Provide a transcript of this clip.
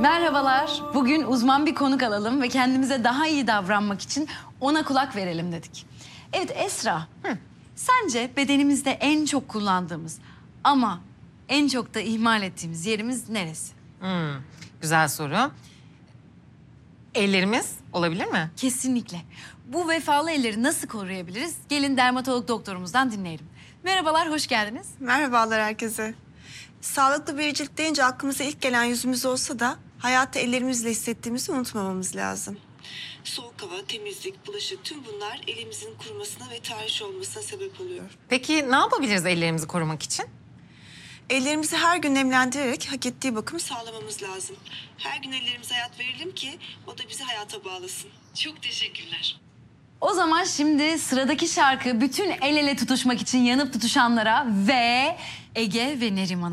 Merhabalar. Bugün uzman bir konuk alalım ve kendimize daha iyi davranmak için ona kulak verelim dedik. Evet Esra, sence bedenimizde en çok kullandığımız ama en çok da ihmal ettiğimiz yerimiz neresi? Güzel soru. Ellerimiz olabilir mi? Kesinlikle. Bu vefalı elleri nasıl koruyabiliriz? Gelin dermatolog doktorumuzdan dinleyelim. Merhabalar, hoş geldiniz. Merhabalar herkese. Sağlıklı bir cilt deyince aklımıza ilk gelen yüzümüz olsa da hayatı ellerimizle hissettiğimizi unutmamamız lazım. Soğuk hava, temizlik, bulaşık tüm bunlar elimizin kurumasına ve tahriş olmasına sebep oluyor. Peki ne yapabiliriz ellerimizi korumak için? Ellerimizi her gün nemlendirerek hak ettiği bakımı sağlamamız lazım. Her gün ellerimize hayat verelim ki o da bizi hayata bağlasın. Çok teşekkürler. O zaman şimdi sıradaki şarkı bütün el ele tutuşmak için yanıp tutuşanlara ve Ege ve Neriman'a.